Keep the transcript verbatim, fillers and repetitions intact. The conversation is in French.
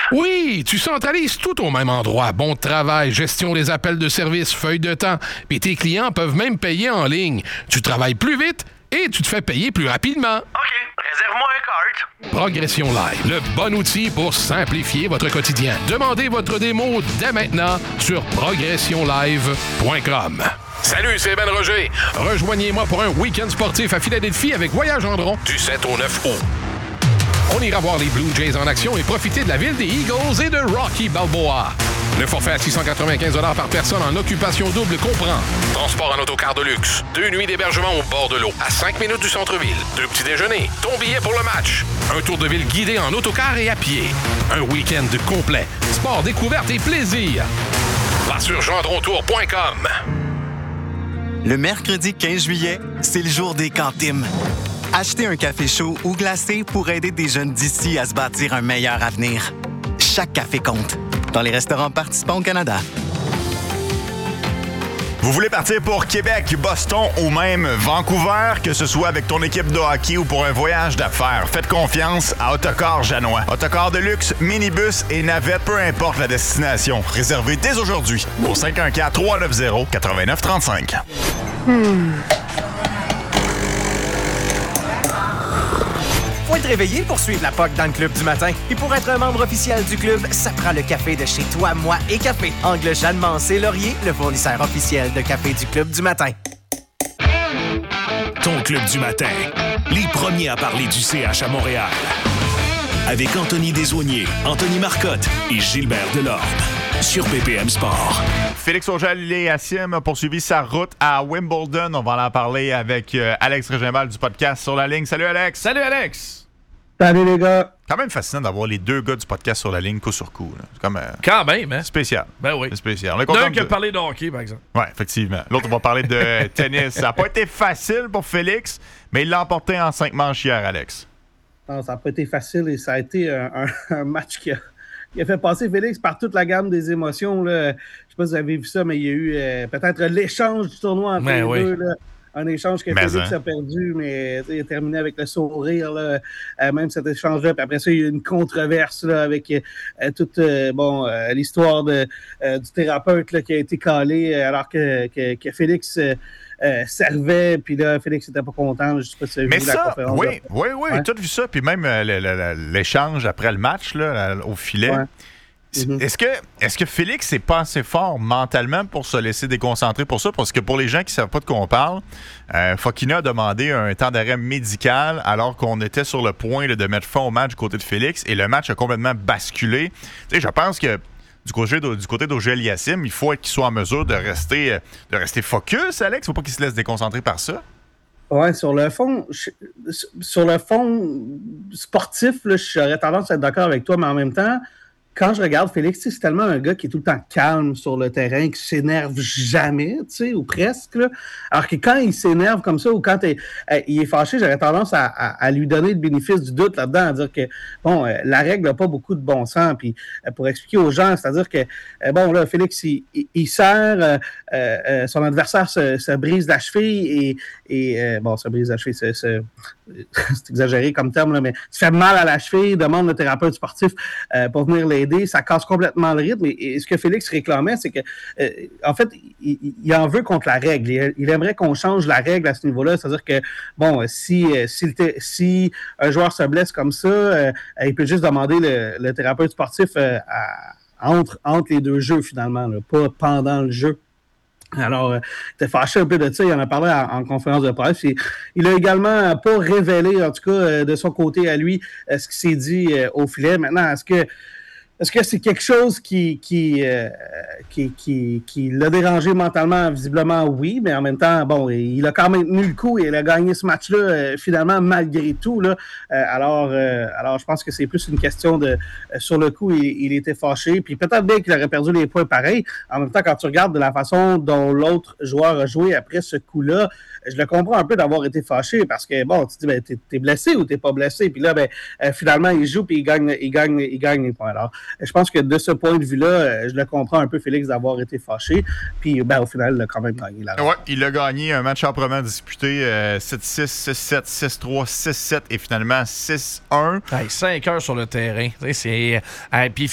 Oui, tu centralises tout au même endroit. Bon travail, gestion des appels de service, feuille de temps. Puis tes clients peuvent même payer en ligne. Tu travailles plus vite et tu te fais payer plus rapidement. OK, réserve-moi un cart. Progression Live, le bon outil pour simplifier votre quotidien. Demandez votre démo dès maintenant sur progression live point com. Salut, c'est Ben Roger. Rejoignez-moi pour un week-end sportif à Philadelphie avec Voyage Gendron du sept au neuf août. On ira voir les Blue Jays en action et profiter de la ville des Eagles et de Rocky Balboa. Le forfait à six cent quatre-vingt-quinze dollars par personne en occupation double comprend transport en autocar de luxe, deux nuits d'hébergement au bord de l'eau, à cinq minutes du centre-ville, deux petits déjeuners, ton billet pour le match, un tour de ville guidé en autocar et à pied, un week-end complet, sport, découverte et plaisir. Va sur gendrontour point com. Le mercredi quinze juillet, c'est le jour des cantines. Achetez un café chaud ou glacé pour aider des jeunes d'ici à se bâtir un meilleur avenir. Chaque café compte. Dans les restaurants participants au Canada. Vous voulez partir pour Québec, Boston ou même Vancouver, que ce soit avec ton équipe de hockey ou pour un voyage d'affaires, faites confiance à Autocar Janois. Autocar de luxe, minibus et navette, peu importe la destination. Réservez dès aujourd'hui au cinq un quatre, trois neuf zéro, neuf neuf trois cinq. Hmm. Faut être réveillé pour suivre la P O C dans le club du matin. Et pour être un membre officiel du club, ça prend le café de chez toi, moi et café. Angle Jeanne Mancé Laurier, le fournisseur officiel de café du club du matin. Ton club du matin. Les premiers à parler du C H à Montréal. Avec Anthony Desaulniers, Anthony Marcotte et Gilbert Delorme. Sur B P M Sport. Félix Auger-Aliassime a poursuivi sa route à Wimbledon. On va en parler avec euh, Alex Régimbal du podcast Sur la ligne. Salut Alex! Salut Alex! Salut les gars! Quand même fascinant d'avoir les deux gars du podcast Sur la ligne coup sur coup. Là. C'est comme... Euh, Quand même, hein? Spécial. Ben oui. C'est spécial. On est D'un content qui a de... parlé de hockey, par exemple. Oui, effectivement. L'autre, on va parler de tennis. Ça n'a pas été facile pour Félix, mais il l'a emporté en cinq manches hier, Alex. Non, ça n'a pas été facile et ça a été un, un, un match qui a... Il a fait passer Félix par toute la gamme des émotions. Là. Je ne sais pas si vous avez vu ça, mais il y a eu euh, peut-être l'échange du tournoi entre mais les oui. deux. Là. Un échange que mais Félix hein. a perdu, mais il a terminé avec le sourire. Là. Euh, même cet échange-là. Puis après ça, il y a eu une controverse là, avec euh, toute euh, bon, euh, l'histoire de, euh, du thérapeute là, qui a été calé alors que, que, que Félix... Euh, Euh, servait, puis là, Félix n'était pas content. Je ne sais pas si tu as Mais vu ça, la conférence. oui, là. oui, oui, Ouais. tout vu ça. Puis même euh, le, le, le, l'échange après le match, là, au filet. Ouais. Mm-hmm. Est-ce que, est-ce que Félix n'est pas assez fort mentalement pour se laisser déconcentrer pour ça? Parce que pour les gens qui ne savent pas de quoi on parle, euh, Fokina a demandé un temps d'arrêt médical alors qu'on était sur le point là, de mettre fin au match du côté de Félix et le match a complètement basculé. Tu sais, je pense que Du côté, du côté d'Auger-Aliassime, il faut qu'il soit en mesure de rester, de rester focus, Alex. Il ne faut pas qu'il se laisse déconcentrer par ça. Oui, sur le fond, je, sur le fond sportif, là, j'aurais tendance à être d'accord avec toi, mais en même temps, quand je regarde Félix, c'est tellement un gars qui est tout le temps calme sur le terrain, qui s'énerve jamais, ou presque. Là. Alors que quand il s'énerve comme ça, ou quand euh, il est fâché, j'aurais tendance à, à, à lui donner le bénéfice du doute là-dedans, à dire que bon, euh, la règle n'a pas beaucoup de bon sens. Puis euh, pour expliquer aux gens, c'est-à-dire que euh, bon, là, Félix, il, il, il serre, euh, euh, son adversaire se, se brise la cheville et, et euh, bon, se brise la cheville, c'est, c'est, c'est exagéré comme terme, là, mais se fait mal à la cheville, demande le thérapeute sportif euh, pour venir l'aider. Ça casse complètement le rythme. Et, et ce que Félix réclamait, c'est que, euh, en fait, il, il en veut contre la règle. Il, il aimerait qu'on change la règle à ce niveau-là. C'est-à-dire que, bon, si, si, le, si un joueur se blesse comme ça, euh, il peut juste demander le, le thérapeute sportif euh, à, entre, entre les deux jeux, finalement, là, pas pendant le jeu. Alors, euh, il était fâché un peu de ça, il en a parlé en, en conférence de presse. Et, il a également pas révélé, en tout cas, euh, de son côté à lui, euh, ce qui s'est dit euh, au filet. Maintenant, est-ce que Est-ce que c'est quelque chose qui, qui, euh, qui, qui, qui l'a dérangé mentalement? Visiblement, oui, mais en même temps, bon, il a quand même tenu le coup et il a gagné ce match-là, euh, finalement, malgré tout. Là. Euh, alors, euh, alors, je pense que c'est plus une question de... Euh, sur le coup, il, il était fâché. Puis peut-être bien qu'il aurait perdu les points pareils. En même temps, quand tu regardes de la façon dont l'autre joueur a joué après ce coup-là, je le comprends un peu d'avoir été fâché parce que, bon, tu te dis, ben, t'es, t'es blessé ou t'es pas blessé? Puis là, ben, euh, finalement, il joue puis il gagne, il gagne, il gagne les points. Alors, je pense que de ce point de vue-là, je le comprends un peu, Félix, d'avoir été fâché. Puis, ben, au final, il a quand même gagné la Oui, il a gagné un match âprement disputé, euh, sept six, six sept, six trois, six sept et finalement six un. Ouais, cinq heures sur le terrain. C'est, euh, puis